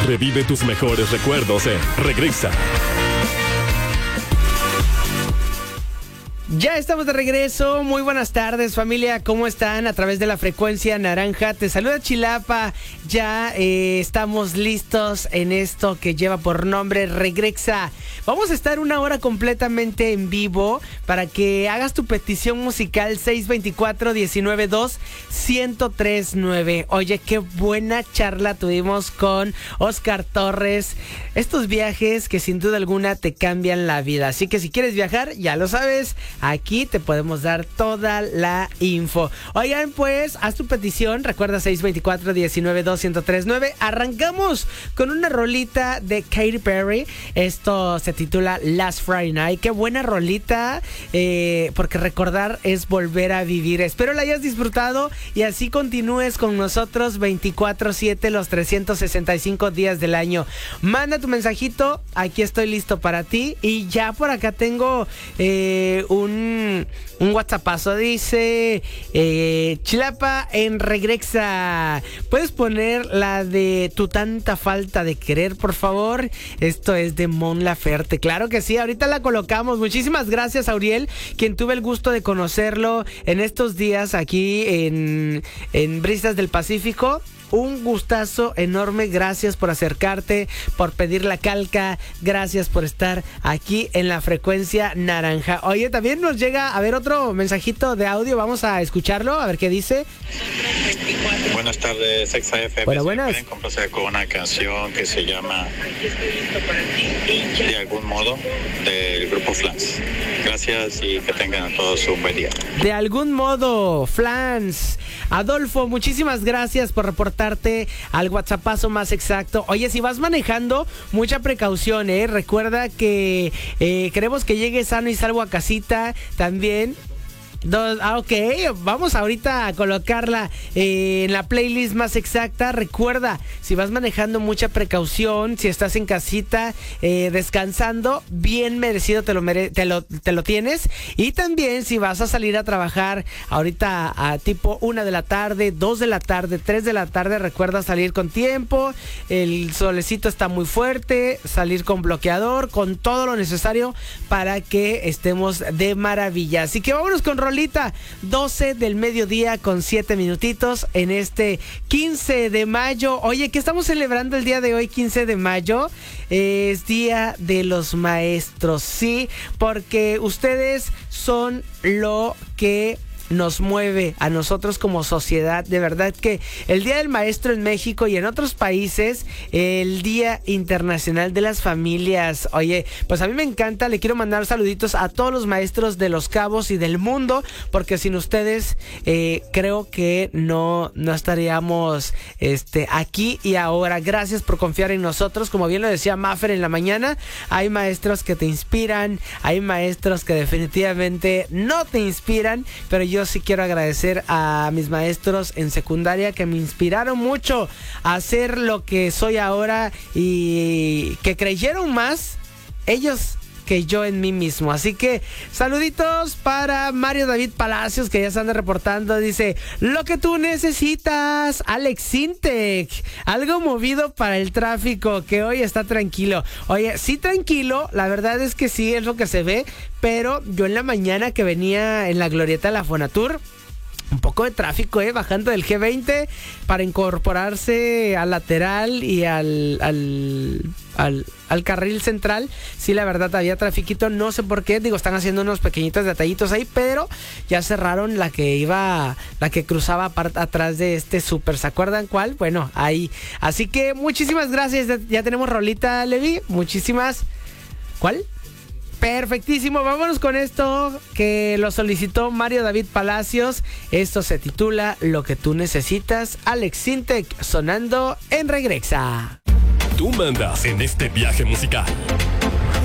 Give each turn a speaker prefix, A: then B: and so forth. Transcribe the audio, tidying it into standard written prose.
A: Revive tus mejores recuerdos en Regresa.
B: Ya estamos de regreso. Muy buenas tardes, familia. ¿Cómo están? A través de la frecuencia naranja te saluda Chilapa. Ya estamos listos en esto que lleva por nombre Regresa. Vamos a estar una hora completamente en vivo para que hagas tu petición musical 624-192-1039. Oye, qué buena charla tuvimos con Oscar Torres. Estos viajes que sin duda alguna te cambian la vida. Así que si quieres viajar, ya lo sabes, aquí te podemos dar toda la info. Oigan, pues, haz tu petición. Recuerda 624-192-1039. Arrancamos con una rolita de Katy Perry. Esto se titula Last Friday Night. Qué buena rolita, porque recordar es volver a vivir. Espero la hayas disfrutado y así continúes con nosotros 24/7 los 365 días del año. Manda tu mensajito, aquí estoy listo para ti. Y ya por acá tengo un WhatsAppazo. Dice Chilapa en Regresa. ¿Puedes poner la de Tu tanta falta de querer, por favor? Esto es de Mon Laferte. Claro que sí, ahorita la colocamos. Muchísimas gracias a Uriel, quien tuve el gusto de conocerlo en estos días aquí en Brisas del Pacífico. Un gustazo enorme, gracias por acercarte, por pedir la calca, gracias por estar aquí en la frecuencia naranja. Oye, también nos llega a ver otro mensajito de audio, vamos a escucharlo, a ver qué dice.
C: Buenas tardes, Exa FM.
B: Bueno, buenas.
C: Pueden complacer con una canción que se llama De algún modo, del grupo Flans. Gracias y que tengan a todos un buen día.
B: De algún modo, Flans. Adolfo, muchísimas gracias por reportarte al WhatsAppazo más exacto. Oye, si vas manejando, mucha precaución, recuerda que queremos que llegues sano y salvo a casita también. Ok, vamos ahorita a colocarla en la playlist más exacta. Recuerda, si vas manejando, mucha precaución. Si estás en casita descansando, bien merecido te lo tienes. Y también si vas a salir a trabajar ahorita a tipo 1 de la tarde, 2 de la tarde, 3 de la tarde, recuerda salir con tiempo. El solecito está muy fuerte. Salir con bloqueador, con todo lo necesario para que estemos de maravilla. Así que vámonos con rolita. 12 del mediodía con 7 minutitos en este 15 de mayo. Oye, ¿qué estamos celebrando el día de hoy, 15 de mayo? Es Día de los Maestros, sí, porque ustedes son lo que nos mueve a nosotros como sociedad. De verdad que el Día del Maestro en México y en otros países, el Día Internacional de las Familias. Oye, pues a mí me encanta, le quiero mandar saluditos a todos los maestros de Los Cabos y del mundo, porque sin ustedes creo que no estaríamos aquí y ahora. Gracias por confiar en nosotros. Como bien lo decía Maffer en la mañana, hay maestros que te inspiran, hay maestros que definitivamente no te inspiran, pero yo sí quiero agradecer a mis maestros en secundaria que me inspiraron mucho a hacer lo que soy ahora y que creyeron más ellos que yo en mí mismo. Así que saluditos para Mario David Palacios, que ya se anda reportando. Dice, lo que tú necesitas, Alex Sintec. Algo movido para el tráfico, que hoy está tranquilo. Oye, sí, tranquilo, la verdad es que sí, es lo que se ve. Pero yo en la mañana que venía en la glorieta de la Fonatur, un poco de tráfico, bajando del G20 para incorporarse al lateral y al carril central. Sí, la verdad había trafiquito, no sé por qué, están haciendo unos pequeñitos detallitos ahí, pero ya cerraron la que cruzaba atrás de este súper. ¿Se acuerdan cuál? Bueno, ahí. Así que muchísimas gracias, ya tenemos rolita, Levi, muchísimas. ¿Cuál? Perfectísimo, vámonos con esto que lo solicitó Mario David Palacios. Esto se titula Lo que tú necesitas, Alex Sintec, sonando en Regresa.
A: Tú mandas en este viaje musical.